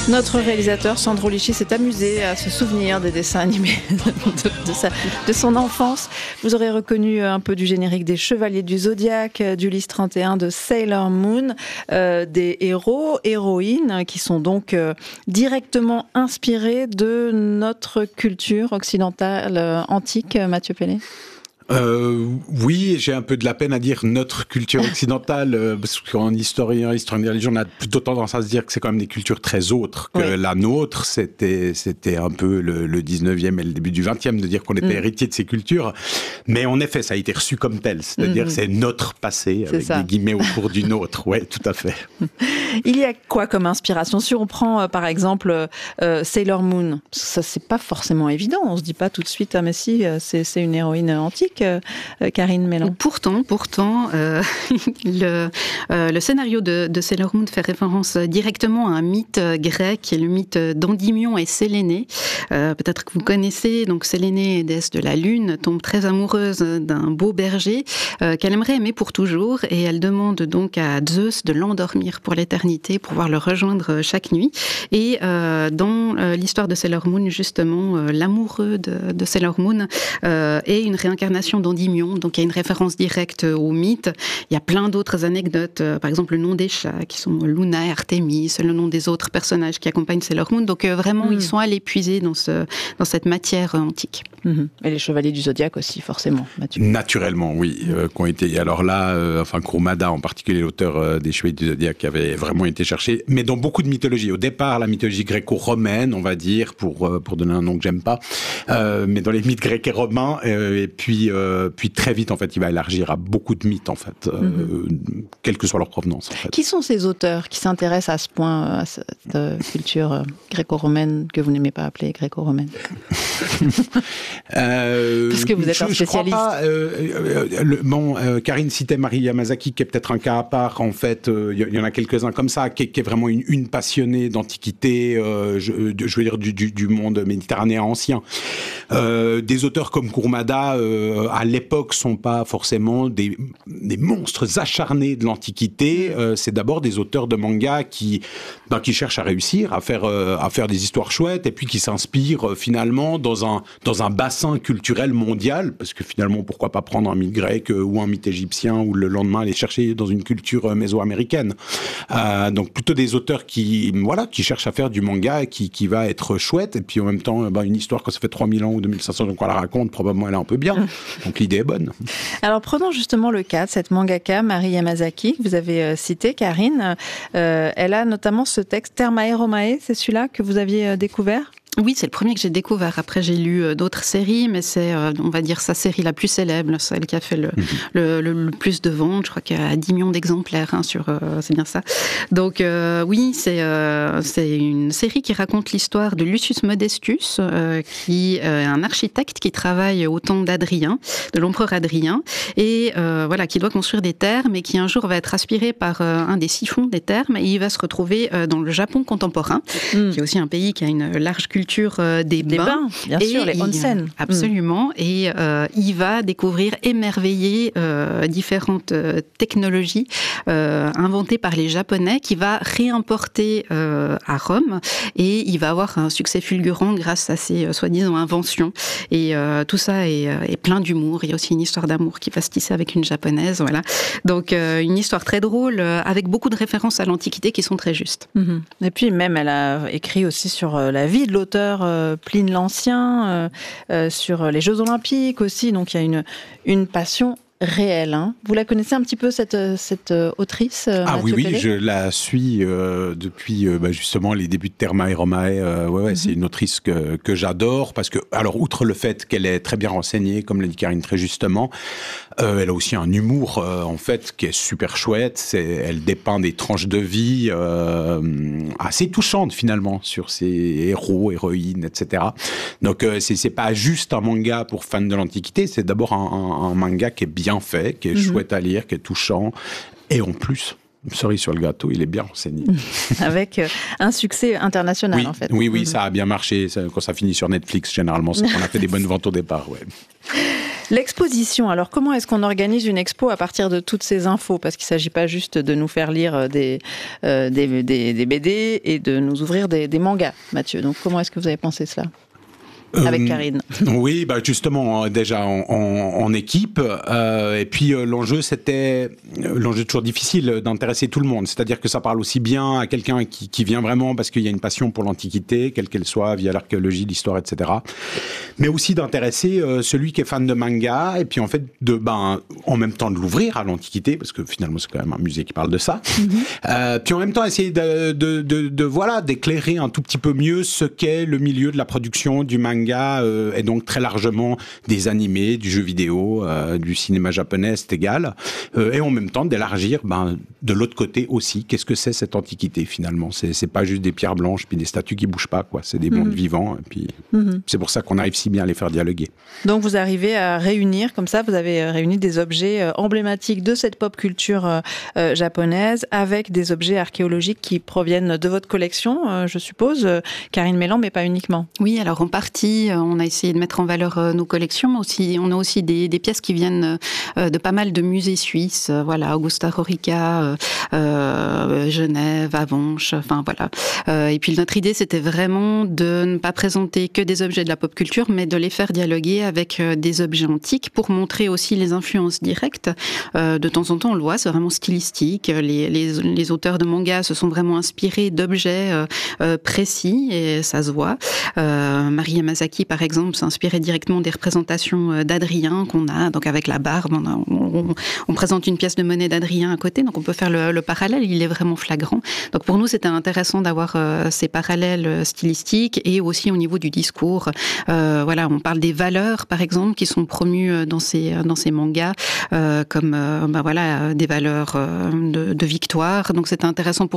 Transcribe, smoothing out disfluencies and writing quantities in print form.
Notre réalisateur Sandro Lisci s'est amusé à se souvenir des dessins animés de son enfance. Vous aurez reconnu un peu du générique des Chevaliers du Zodiaque, d'Ulysse 31, de Sailor Moon, des héros, héroïnes qui sont donc directement inspirés de notre culture occidentale antique, Mathieu Pellet. Oui, j'ai un peu de la peine à dire notre culture occidentale, parce qu'en historien de religion, on a plutôt tendance à se dire que c'est quand même des cultures très autres que la nôtre. C'était un peu le 19e et le début du 20e de dire qu'on était héritier de ces cultures. Mais en effet, ça a été reçu comme tel. C'est-à-dire c'est notre passé, avec des guillemets autour du nôtre. Ouais, tout à fait. Il y a quoi comme inspiration? Si on prend, par exemple, Sailor Moon, ça, c'est pas forcément évident. On se dit pas tout de suite, ah mais si, c'est une héroïne antique. Karine Mélan. Pourtant, le scénario de Sailor Moon fait référence directement à un mythe grec, qui est le mythe d'Endymion et Séléné. Peut-être que vous connaissez, donc Séléné, déesse de la lune, tombe très amoureuse d'un beau berger qu'elle aimerait aimer pour toujours, et elle demande donc à Zeus de l'endormir pour l'éternité, pour pouvoir le rejoindre chaque nuit. Et dans l'histoire de Sailor Moon, justement, l'amoureux de Sailor Moon est une réincarnation d'Endymion, donc il y a une référence directe au mythe. Il y a plein d'autres anecdotes, par exemple le nom des chats, qui sont Luna et Artemis, le nom des autres personnages qui accompagnent Sailor Moon, donc vraiment ils sont allés puiser dans cette matière antique. Et les Chevaliers du Zodiaque aussi, forcément, Mathieu. Naturellement, oui, qui ont été... Alors là, Kurumada, en particulier l'auteur des Chevaliers du Zodiaque, qui avait vraiment été cherché, mais dans beaucoup de mythologies. Au départ, la mythologie gréco-romaine, on va dire, pour donner un nom que j'aime pas, mais dans les mythes grecs et romains, et puis très vite, en fait, il va élargir à beaucoup de mythes, en fait, quelle que soit leur provenance, en fait. Qui sont ces auteurs qui s'intéressent à ce point à cette culture gréco-romaine que vous n'aimez pas appeler gréco-romaine? Parce que vous êtes un spécialiste. Je crois pas. Karine citait Marie Yamazaki, qui est peut-être un cas à part, en fait. Il y en a quelques-uns comme ça, qui est vraiment une passionnée d'antiquité, je veux dire, du monde méditerranéen ancien. Des auteurs comme Kurumada, à l'époque, sont pas forcément des monstres acharnés de l'Antiquité. C'est d'abord des auteurs de manga qui cherchent à réussir, à faire des histoires chouettes, et puis qui s'inspirent finalement dans un bassin culturel mondial, parce que finalement, pourquoi pas prendre un mythe grec ou un mythe égyptien, ou le lendemain aller chercher dans une culture méso-américaine. Donc plutôt des auteurs qui cherchent à faire du manga qui va être chouette, et puis en même temps, une histoire quand ça fait 3000 ans ou 2500 ans qu'on la raconte, probablement elle est un peu bien. Donc l'idée est bonne. Alors prenons justement le cas de cette mangaka Marie Yamazaki que vous avez cité, Karine. Elle a notamment ce texte Thermae Romae, c'est celui-là que vous aviez découvert? Oui, c'est le premier que j'ai découvert. Après, j'ai lu d'autres séries, mais c'est, on va dire, sa série la plus célèbre, celle qui a fait le plus de ventes. Je crois qu'il y a 10 millions d'exemplaires c'est bien ça. Donc oui, c'est une série qui raconte l'histoire de Lucius Modestus, qui est un architecte qui travaille au temps d'Adrien, de l'empereur Adrien, et qui doit construire des thermes, et qui un jour va être aspiré par un des siphons des thermes, et il va se retrouver dans le Japon contemporain, qui est aussi un pays qui a une large culture des bains, bien sûr, les onsen. Absolument. Et il va découvrir, émerveiller différentes technologies inventées par les Japonais, qui va réimporter à Rome, et il va avoir un succès fulgurant grâce à ses soi-disant inventions. Et tout ça est plein d'humour. Il y a aussi une histoire d'amour qui va se tisser avec une Japonaise. Voilà. Donc une histoire très drôle, avec beaucoup de références à l'Antiquité qui sont très justes. Et puis même, elle a écrit aussi sur la vie de l'auteur Pline l'Ancien, sur les Jeux Olympiques aussi, donc il y a une passion réelle. Hein. Vous la connaissez un petit peu, cette autrice, oui, Pellet? je la suis depuis justement les débuts de Thermae Romae. C'est une autrice que j'adore, parce que, alors, outre le fait qu'elle est très bien renseignée, comme l'a dit Karine très justement, elle a aussi un humour, en fait, qui est super chouette. Elle dépeint des tranches de vie assez touchantes, finalement, sur ses héros, héroïnes, etc. Donc, c'est pas juste un manga pour fans de l'Antiquité, c'est d'abord un manga qui est bien fait, qui est chouette à lire, qui est touchant, et en plus, cerise sur le gâteau, il est bien renseigné. Avec un succès international, en fait. Oui, ça a bien marché. Quand ça finit sur Netflix, généralement, c'est qu'on a fait des bonnes ventes au départ. Ouais. L'exposition, alors comment est-ce qu'on organise une expo à partir de toutes ces infos? Parce qu'il ne s'agit pas juste de nous faire lire des BD et de nous ouvrir des mangas, Mathieu. Donc comment est-ce que vous avez pensé cela? Avec Karine. Oui, justement, déjà en équipe. Et puis l'enjeu toujours difficile d'intéresser tout le monde. C'est-à-dire que ça parle aussi bien à quelqu'un qui vient vraiment parce qu'il y a une passion pour l'Antiquité, quelle qu'elle soit, via l'archéologie, l'histoire, etc. Mais aussi d'intéresser celui qui est fan de manga et puis en fait en même temps de l'ouvrir à l'Antiquité, parce que finalement c'est quand même un musée qui parle de ça. Puis en même temps essayer d'éclairer un tout petit peu mieux ce qu'est le milieu de la production du manga. Et donc très largement des animés, du jeu vidéo, du cinéma japonais, c'est égal. Et en même temps d'élargir de l'autre côté aussi, qu'est-ce que c'est cette Antiquité finalement? C'est pas juste des pierres blanches puis des statues qui bougent pas, quoi. C'est des mondes vivants. Et puis c'est pour ça qu'on arrive si bien à les faire dialoguer. Donc vous arrivez à réunir, comme ça, vous avez réuni des objets emblématiques de cette pop culture japonaise avec des objets archéologiques qui proviennent de votre collection, je suppose, Karine Mélan, mais pas uniquement. Oui, alors en partie, on a essayé de mettre en valeur nos collections, mais on a aussi des pièces qui viennent de pas mal de musées suisses, Augusta Raurica, Genève, Avenches, et puis notre idée, c'était vraiment de ne pas présenter que des objets de la pop culture, mais de les faire dialoguer avec des objets antiques pour montrer aussi les influences directes. De temps en temps, on le voit, c'est vraiment stylistique. Les auteurs de manga se sont vraiment inspirés d'objets précis, et ça se voit. Marie Yamazaki, par exemple, s'inspirait directement des représentations d'Adrien qu'on a, donc avec la barbe. On présente une pièce de monnaie d'Adrien à côté, donc on peut faire le parallèle, il est vraiment flagrant. Donc pour nous, c'était intéressant d'avoir ces parallèles stylistiques et aussi au niveau du discours. On parle des valeurs, par exemple, qui sont promues dans ces mangas, comme des valeurs de victoire. Donc c'était intéressant pour